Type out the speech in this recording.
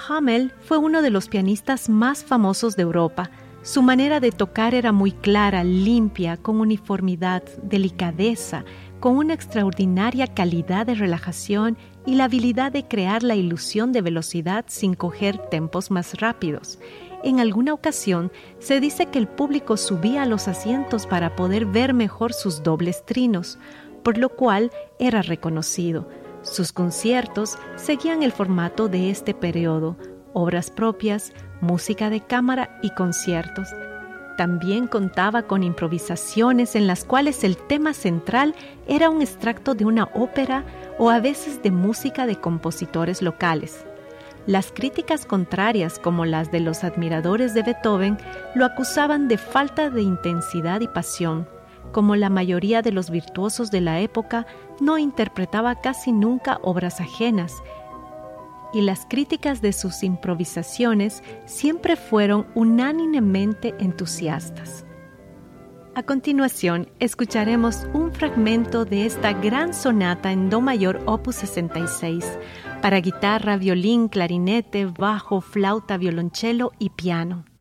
Hummel fue uno de los pianistas más famosos de Europa. Su manera de tocar era muy clara, limpia, con uniformidad, delicadeza, con una extraordinaria calidad de relajación y la habilidad de crear la ilusión de velocidad sin coger tempos más rápidos. En alguna ocasión se dice que el público subía a los asientos para poder ver mejor sus dobles trinos, por lo cual era reconocido. Sus conciertos seguían el formato de este periodo: obras propias, música de cámara y conciertos. También contaba con improvisaciones en las cuales el tema central era un extracto de una ópera o a veces de música de compositores locales. Las críticas contrarias, como las de los admiradores de Beethoven, lo acusaban de falta de intensidad y pasión. Como la mayoría de los virtuosos de la época, no interpretaba casi nunca obras ajenas, y las críticas de sus improvisaciones siempre fueron unánimemente entusiastas. A continuación, escucharemos un fragmento de esta gran sonata en do mayor opus 66 para guitarra, violín, clarinete, bajo, flauta, violonchelo y piano.